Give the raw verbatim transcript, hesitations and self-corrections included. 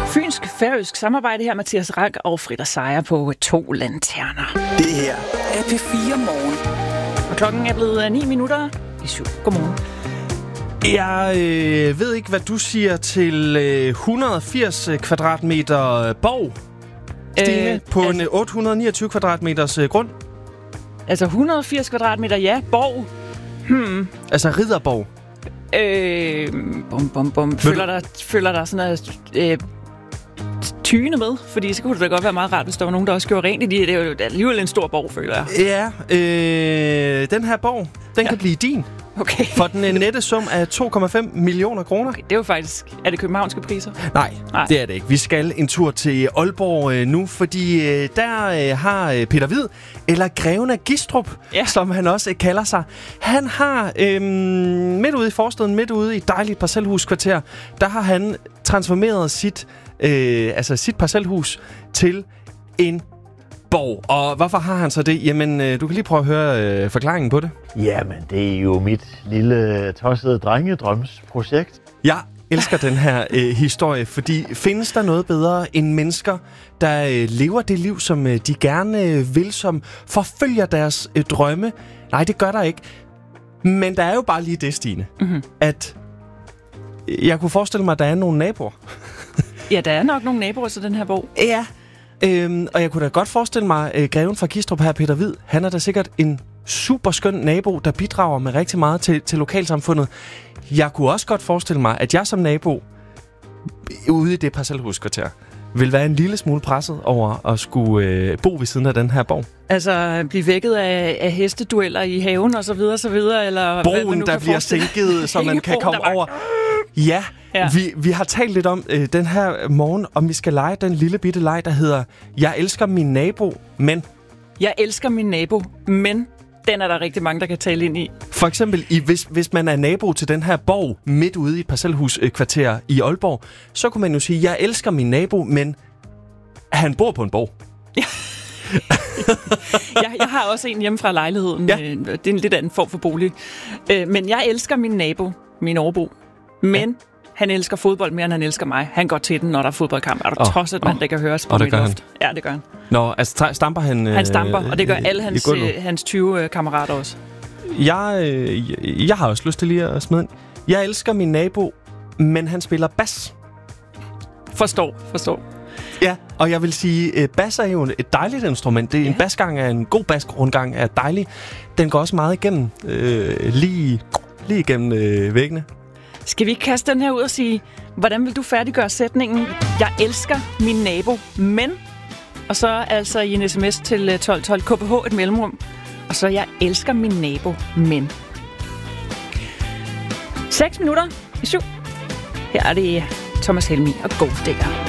Fynsk-færøsk samarbejde her, Mathias Rak og Frida Seier på To Lanterner. Det her er P fire Morgen. Og klokken er blevet ni minutter i syv. Godmorgen. Jeg øh, ved ikke, hvad du siger til øh, et hundrede og firs kvadratmeter borg, Stine, øh, på altså, en otte hundrede og niogtyve kvadratmeters øh, grund. Altså et hundrede og firs kvadratmeter, ja. Borg. Hmm. Altså ridderborg. Øh, bum, bum, bum. Føler der, føler der sådan noget øh, tyne med? Fordi så kunne det da godt være meget rart, hvis der var nogen, der også gjorde rent i de. Det er jo alligevel en stor borg, føler jeg. Ja, øh, den her borg, den ja. kan blive din. Okay. For den nette sum af to komma fem millioner kroner. Okay, det er jo faktisk... Er det københavnske priser? Nej, Nej, det er det ikke. Vi skal en tur til Aalborg øh, nu, fordi øh, der øh, har øh, Peter Hvid, eller Greven af Gistrup, ja. som han også øh, kalder sig. Han har øh, midt ude i forstaden, midt ude i et dejligt parcelhuskvarter, der har han transformeret sit, øh, altså sit parcelhus til en borg. Og hvorfor har han så det? Jamen, øh, du kan lige prøve at høre øh, forklaringen på det. Jamen, det er jo mit lille tossede drengedrømsprojekt. Jeg elsker den her øh, historie, fordi findes der noget bedre end mennesker, der øh, lever det liv, som øh, de gerne øh, vil, som forfølger deres øh, drømme? Nej, det gør der ikke. Men der er jo bare lige det, Stine, mm-hmm. at jeg kunne forestille mig, at der er nogle naboer. Ja, der er nok nogle naboer til den her borg. Ja. Øhm, og jeg kunne da godt forestille mig, at Greven fra Gistrup her, Peter Hvid, han er da sikkert en super skøn nabo, der bidrager med rigtig meget til, til lokalsamfundet. Jeg kunne også godt forestille mig, at jeg som nabo ude i det parcelhuskvarter vil være en lille smule presset over at skulle øh, bo ved siden af den her borg. Altså blive vækket af, af hestedueller i haven og så videre, så videre, eller broen, der bliver sænket, så man kan komme over. Ja, ja. Vi, vi har talt lidt om øh, den her morgen, om vi skal lege den lille bitte leg, der hedder Jeg elsker min nabo, men... Jeg elsker min nabo, men... Den er der rigtig mange, der kan tale ind i. For eksempel, i, hvis, hvis man er nabo til den her borg midt ude i et parcelhuskvarter øh, i Aalborg, så kunne man jo sige, jeg elsker min nabo, men han bor på en borg. Ja. jeg, jeg har også en hjemme fra lejligheden. Ja. Det er en lidt anden form for bolig. Men jeg elsker min nabo, min overbo. Men... Ja. Han elsker fodbold mere, end han elsker mig. Han går til den, når der er fodboldkamp. Er du oh, tosset, man, oh. der kan høres på mit luft? Ja, det gør han. Nå, altså stamper han... Han stamper, øh, og det gør alle hans, øh, hans tyve øh, kammerater også. Jeg, øh, jeg har også lyst til lige at smide ind. Jeg elsker min nabo, men han spiller bas. Forstår, forstår. Ja, og jeg vil sige, øh, bas er jo et dejligt instrument. Det er ja. En basgang er en god basrundgang, er dejlig. Den går også meget igennem, øh, lige, lige igennem øh, væggene. Skal vi ikke kaste den her ud og sige, hvordan vil du færdiggøre sætningen? Jeg elsker min nabo, men... Og så altså i en sms til tolv tolv K P H et mellemrum. Og så jeg elsker min nabo, men... seks minutter i syv. Her er det Thomas Helmig og Gold Digger.